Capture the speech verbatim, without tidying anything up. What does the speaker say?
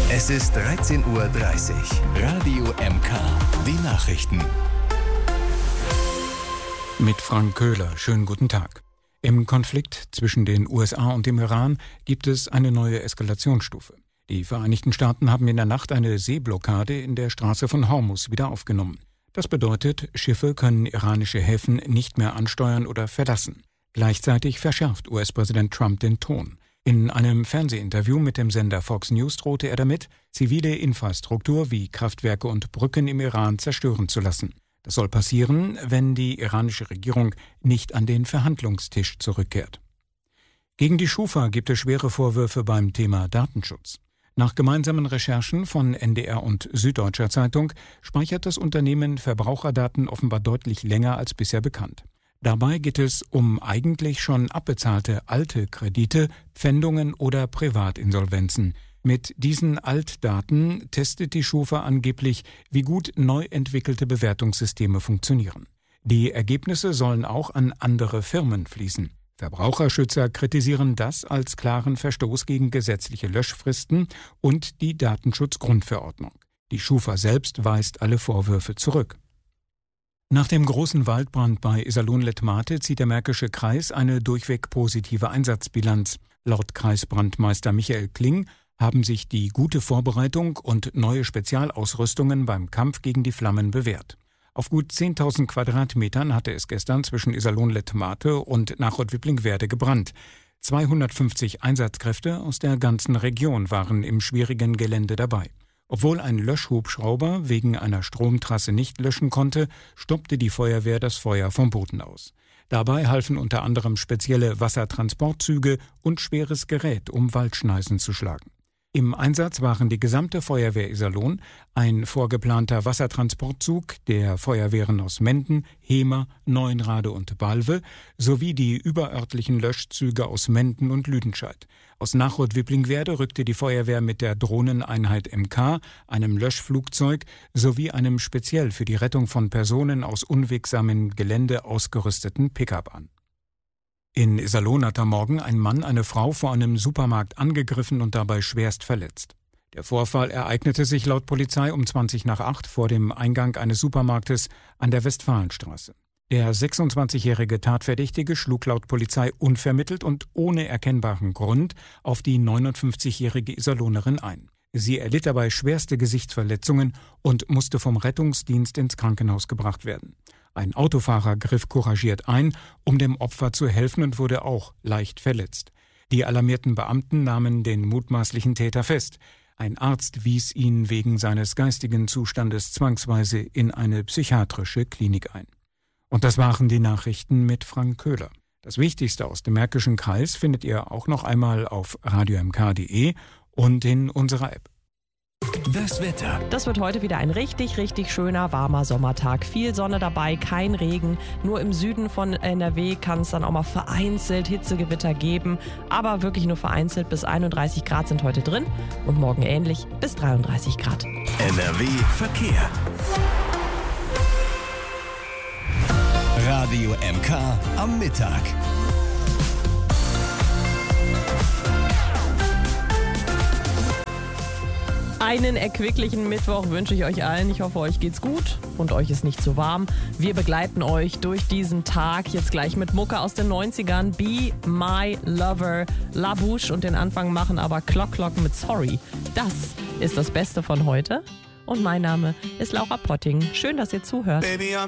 Es ist dreizehn Uhr dreißig. Radio M K. Die Nachrichten. Mit Frank Köhler. Schönen guten Tag. Im Konflikt zwischen den U S A und dem Iran gibt es eine neue Eskalationsstufe. Die Vereinigten Staaten haben in der Nacht eine Seeblockade in der Straße von Hormuz wieder aufgenommen. Das bedeutet, Schiffe können iranische Häfen nicht mehr ansteuern oder verlassen. Gleichzeitig verschärft U S-Präsident Trump den Ton. In einem Fernsehinterview mit dem Sender Fox News drohte er damit, zivile Infrastruktur wie Kraftwerke und Brücken im Iran zerstören zu lassen. Das soll passieren, wenn die iranische Regierung nicht an den Verhandlungstisch zurückkehrt. Gegen die Schufa gibt es schwere Vorwürfe beim Thema Datenschutz. Nach gemeinsamen Recherchen von N D R und Süddeutscher Zeitung speichert das Unternehmen Verbraucherdaten offenbar deutlich länger als bisher bekannt. Dabei geht es um eigentlich schon abbezahlte alte Kredite, Pfändungen oder Privatinsolvenzen. Mit diesen Altdaten testet die Schufa angeblich, wie gut neu entwickelte Bewertungssysteme funktionieren. Die Ergebnisse sollen auch an andere Firmen fließen. Verbraucherschützer kritisieren das als klaren Verstoß gegen gesetzliche Löschfristen und die Datenschutzgrundverordnung. Die Schufa selbst weist alle Vorwürfe zurück. Nach dem großen Waldbrand bei Iserlohn-Letmathe zieht der Märkische Kreis eine durchweg positive Einsatzbilanz. Laut Kreisbrandmeister Michael Kling haben sich die gute Vorbereitung und neue Spezialausrüstungen beim Kampf gegen die Flammen bewährt. Auf gut zehntausend Quadratmetern hatte es gestern zwischen Iserlohn-Letmathe und Nachod-Wipplingwerde gebrannt. zweihundertfünfzig Einsatzkräfte aus der ganzen Region waren im schwierigen Gelände dabei. Obwohl ein Löschhubschrauber wegen einer Stromtrasse nicht löschen konnte, stoppte die Feuerwehr das Feuer vom Boden aus. Dabei halfen unter anderem spezielle Wassertransportzüge und schweres Gerät, um Waldschneisen zu schlagen. Im Einsatz waren die gesamte Feuerwehr Iserlohn, ein vorgeplanter Wassertransportzug der Feuerwehren aus Menden, Hemer, Neuenrade und Balve sowie die überörtlichen Löschzüge aus Menden und Lüdenscheid. Aus Nachod-Wipplingwerde rückte die Feuerwehr mit der Drohneneinheit M K, einem Löschflugzeug sowie einem speziell für die Rettung von Personen aus unwegsamem Gelände ausgerüsteten Pickup an. In Iserlohn hat am Morgen ein Mann eine Frau vor einem Supermarkt angegriffen und dabei schwerst verletzt. Der Vorfall ereignete sich laut Polizei um zwanzig nach acht vor dem Eingang eines Supermarktes an der Westfalenstraße. Der sechsundzwanzigjährige Tatverdächtige schlug laut Polizei unvermittelt und ohne erkennbaren Grund auf die neunundfünfzigjährige Iserlohnerin ein. Sie erlitt dabei schwerste Gesichtsverletzungen und musste vom Rettungsdienst ins Krankenhaus gebracht werden. Ein Autofahrer griff couragiert ein, um dem Opfer zu helfen und wurde auch leicht verletzt. Die alarmierten Beamten nahmen den mutmaßlichen Täter fest. Ein Arzt wies ihn wegen seines geistigen Zustandes zwangsweise in eine psychiatrische Klinik ein. Und das waren die Nachrichten mit Frank Köhler. Das Wichtigste aus dem Märkischen Kreis findet ihr auch noch einmal auf radio m k punkt d e und in unserer App. Das Wetter. Das wird heute wieder ein richtig, richtig schöner, warmer Sommertag. Viel Sonne dabei, kein Regen. Nur im Süden von N R W kann es dann auch mal vereinzelt Hitzegewitter geben. Aber wirklich nur vereinzelt. Bis einunddreißig Grad sind heute drin. Und morgen ähnlich bis dreiunddreißig Grad. N R W Verkehr. Radio M K am Mittag. Einen erquicklichen Mittwoch wünsche ich euch allen. Ich hoffe, euch geht's gut und euch ist nicht zu warm. Wir begleiten euch durch diesen Tag jetzt gleich mit Mucke aus den neunzigern. Be My Lover, La Bouche und den Anfang machen aber Clock Clock mit Sorry. Das ist das Beste von heute. Und mein Name ist Laura Potting. Schön, dass ihr zuhört. Baby, I'm